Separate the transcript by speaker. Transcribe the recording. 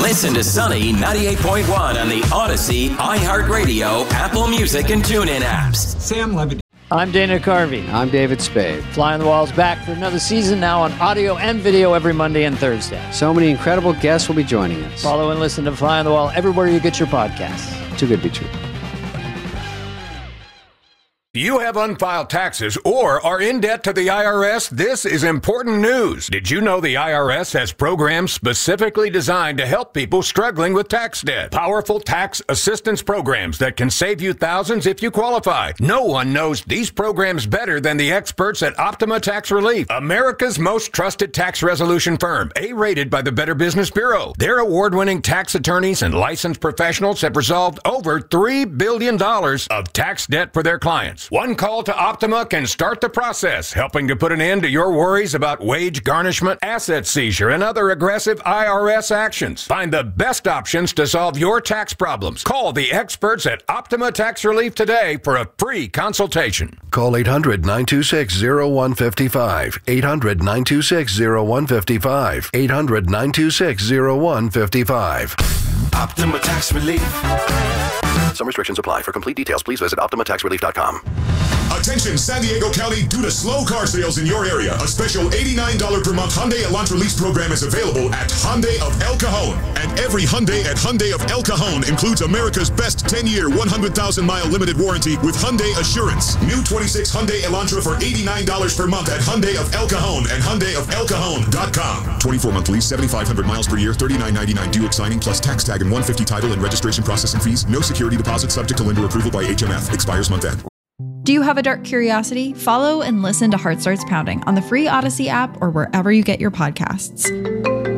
Speaker 1: Listen to Sunny 98.1 on the Odyssey, iHeartRadio, Apple Music, and TuneIn apps.
Speaker 2: Sam Levy.
Speaker 3: I'm Dana Carvey.
Speaker 4: I'm David Spade.
Speaker 3: Fly on the Wall's back for another season, now on audio and video every Monday and Thursday.
Speaker 4: So many incredible guests will be joining us.
Speaker 3: Follow and listen to Fly on the Wall everywhere you get your podcasts.
Speaker 4: Too good to be true.
Speaker 5: You have unfiled taxes or are in debt to the IRS? This is important news. Did you know the IRS has programs specifically designed to help people struggling with tax debt? Powerful tax assistance programs that can save you thousands if you qualify. No one knows these programs better than the experts at Optima Tax Relief, America's most trusted tax resolution firm, A-rated by the Better Business Bureau. Their award-winning tax attorneys and licensed professionals have resolved over $3 billion of tax debt for their clients. One call to Optima can start the process, helping to put an end to your worries about wage garnishment, asset seizure, and other aggressive IRS actions. Find the best options to solve your tax problems. Call the experts at Optima Tax Relief today for a free consultation.
Speaker 6: Call 800-926-0155. 800-926-0155. 800-926-0155.
Speaker 7: Optima Tax Relief.
Speaker 6: Some restrictions apply. For complete details, please visit OptimaTaxRelief.com.
Speaker 8: Attention San Diego County, due to slow car sales in your area, a special $89 per month Hyundai Elantra lease program is available at Hyundai of El Cajon. And every Hyundai at Hyundai of El Cajon includes America's best 10-year, 100,000-mile limited warranty with Hyundai Assurance. New 26 Hyundai Elantra for $89 per month at Hyundai of El Cajon and HyundaiofElCajon.com. 24-month lease, 7,500 miles per year, $39.99 due at signing, plus tax tag and $150 title and registration processing fees. No security deposit, subject to lender approval by HMF. Expires month end.
Speaker 9: Do you have a dark curiosity? Follow and listen to Heart Starts Pounding on the free Odyssey app or wherever you get your podcasts.